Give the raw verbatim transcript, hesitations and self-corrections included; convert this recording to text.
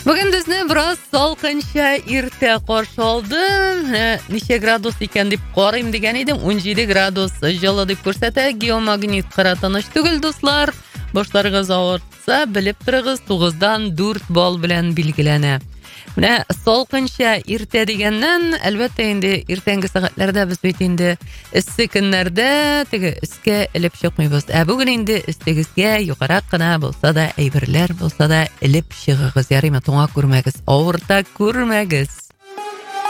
Бүгін бізді біраз салқынша ерте қаршы алды. Неше градус екен деп қарайым деген едім. он жеті градус жылы деп көрсәті. Геомагнит қыратыныш түгіл достар. Бошларыңыз ауыртса, біліп тұрыңыз тоғыздан төрт балл білән білгіләні. Менә салкынча иртә дигәннән, әлбәттә инде иртәнге сәгатьләрдә без бит инде эссе көннәрдә теге искә элеп чыкмыйбыз. Ә бүген инде истегезгә югарак кына булса да, әйберләр булса да элеп чыгыгыз. Ярыймы, туңа күрмәгез, авырта күрмәгез.